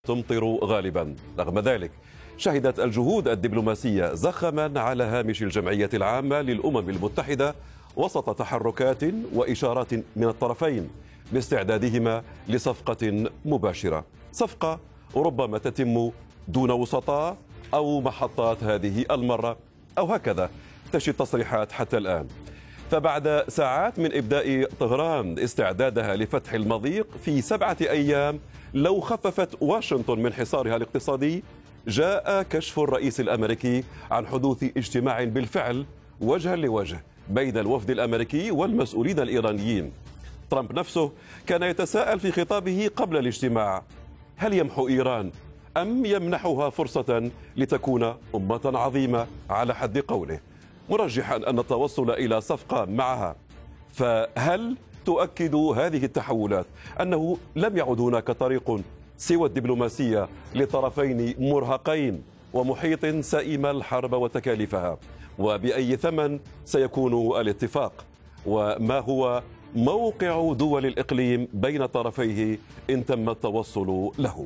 تمطر غالبا. رغم ذلك شهدت الجهود الدبلوماسية زخما على هامش الجمعية العامة للأمم المتحدة وسط تحركات وإشارات من الطرفين باستعدادهما لصفقة مباشرة، صفقة ربما تتم دون وسطاء أو محطات هذه المرة، أو هكذا تشي التصريحات حتى الآن. فبعد ساعات من إبداء طهران استعدادها لفتح المضيق في 7 أيام لو خففت واشنطن من حصارها الاقتصادي، جاء كشف الرئيس الأمريكي عن حدوث اجتماع بالفعل وجها لوجه بين الوفد الأمريكي والمسؤولين الإيرانيين. ترامب نفسه كان يتساءل في خطابه قبل الاجتماع: هل يمحو إيران أم يمنحها فرصة لتكون أمة عظيمة على حد قوله، مرجحا أن التوصل إلى صفقة معها. فهل تؤكد هذه التحولات أنه لم يعد هناك طريق سوى الدبلوماسية لطرفين مرهقين ومحيط سائم الحرب وتكاليفها؟ وبأي ثمن سيكون الاتفاق؟ وما هو موقع دول الإقليم بين طرفيه إن تم التوصل له؟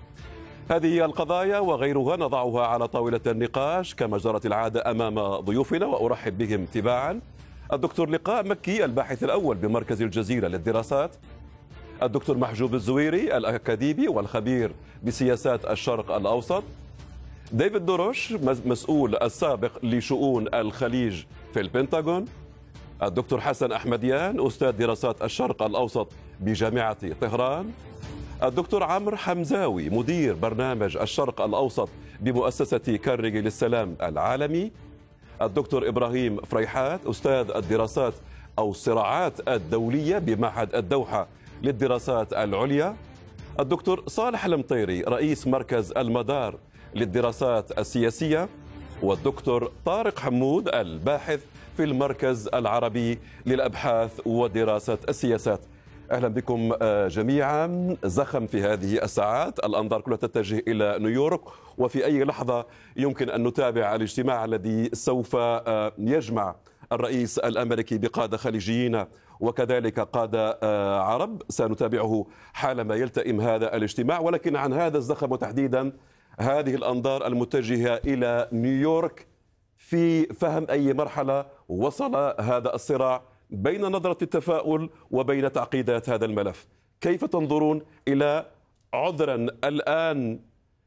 هذه القضايا وغيرها نضعها على طاولة النقاش كما جرت العادة أمام ضيوفنا، وأرحب بهم تباعا: الدكتور لقاء مكي الباحث الأول بمركز الجزيرة للدراسات، الدكتور محجوب الزويري الأكاديمي والخبير بسياسات الشرق الأوسط، ديفيد دروش مسؤول السابق لشؤون الخليج في البنتاغون، الدكتور حسن أحمديان أستاذ دراسات الشرق الأوسط بجامعة طهران، الدكتور عمرو حمزاوي مدير برنامج الشرق الأوسط بمؤسسة كارنيجي للسلام العالمي، الدكتور إبراهيم فريحات أستاذ الدراسات أو الصراعات الدولية بمعهد الدوحة للدراسات العليا، الدكتور صالح المطيري رئيس مركز المدار للدراسات السياسية، والدكتور طارق حمود الباحث في المركز العربي للأبحاث ودراسة السياسات. أهلا بكم جميعا. زخم في هذه الساعات، الأنظار كلها تتجه إلى نيويورك، وفي أي لحظة يمكن أن نتابع الاجتماع الذي سوف يجمع الرئيس الأمريكي بقادة خليجيين وكذلك قادة عرب. سنتابعه حالما يلتئم هذا الاجتماع، ولكن عن هذا الزخم وتحديدا هذه الأنظار المتجهة إلى نيويورك في فهم أي مرحلة وصل هذا الصراع بين نظرة التفاؤل وبين تعقيدات هذا الملف. كيف تنظرون إلى عذرا الآن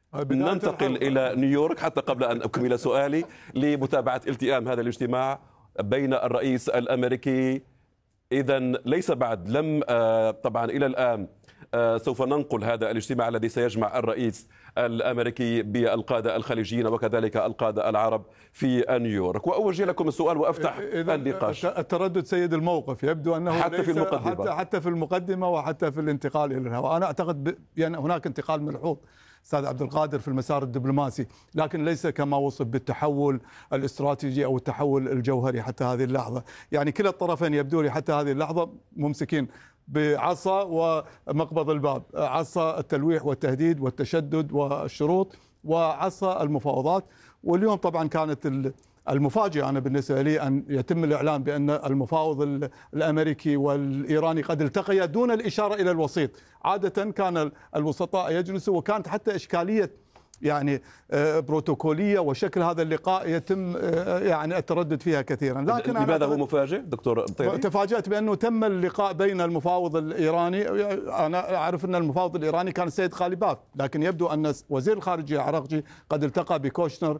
ننتقل إلى نيويورك، حتى قبل أن أكمل سؤالي، لمتابعة التئام هذا الاجتماع بين الرئيس الأمريكي؟ إذن ليس بعد لم طبعا إلى الآن سوف ننقل هذا الاجتماع الذي سيجمع الرئيس الأمريكي بالقادة الخليجيين وكذلك القادة العرب في نيويورك. وأوجه لكم السؤال وأفتح النقاش. التردد سيد الموقف يبدو أنه حتى في المقدمة، حتى في المقدمة وحتى في الانتقال إلى الهواء. أنا أعتقد يعني هناك انتقال ملحوظ أستاذ عبد القادر في المسار الدبلوماسي، لكن ليس كما وصف بالتحول الاستراتيجي أو التحول الجوهري حتى هذه اللحظة. يعني كلا الطرفين يبدو لي حتى هذه اللحظة ممسكين بعصا ومقبض الباب، عصا التلويح والتهديد والتشدد والشروط وعصا المفاوضات. واليوم طبعا كانت المفاجئة أنا بالنسبة لي أن يتم الإعلان بأن المفاوض الأمريكي والإيراني قد التقيا دون الإشارة إلى الوسيط. عادة كان الوسطاء يجلسوا، وكانت حتى إشكالية يعني بروتوكولية وشكل هذا اللقاء يتم يعني التردد فيها كثيرا. لكن لماذا هو مفاجئ دكتور طيري؟ تفاجأت بأنه تم اللقاء بين المفاوض الإيراني. أنا أعرف أن المفاوض الإيراني كان السيد خالباف، لكن يبدو أن وزير الخارجية العراقجي قد التقى بكوشنر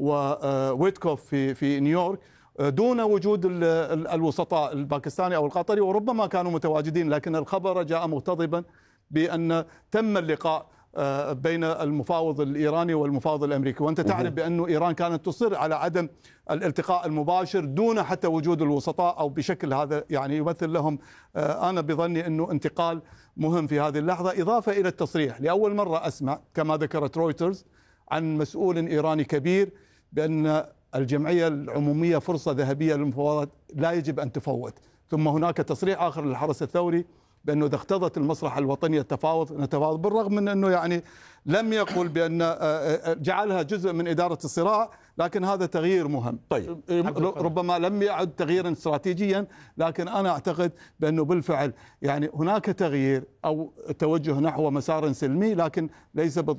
وويتكوف في نيويورك دون وجود الوسطاء الباكستاني أو القطري، وربما كانوا متواجدين، لكن الخبر جاء مغتضبا بأن تم اللقاء بين المفاوض الإيراني والمفاوض الأمريكي. وأنت تعرف بأن إيران كانت تصر على عدم الالتقاء المباشر دون حتى وجود الوسطاء أو بشكل هذا يعني يمثل لهم أنا بظني أنه انتقال مهم في هذه اللحظة. إضافة إلى التصريح، لأول مرة أسمع كما ذكرت رويترز عن مسؤول إيراني كبير بأن الجمعية العمومية فرصة ذهبية للمفاوضات لا يجب أن تفوت. ثم هناك تصريح آخر للحرس الثوري بأنه إذا اقتضت المصلحة الوطنية التفاوض نتفاوض، بالرغم من أنه يعني لم يقل بأن جعلها جزء من إدارة الصراع، لكن هذا تغيير مهم. طيب ربما لم يعد تغييرا استراتيجيا، لكن أنا أعتقد بأنه بالفعل يعني هناك تغيير أو توجه نحو مسار سلمي، لكن ليس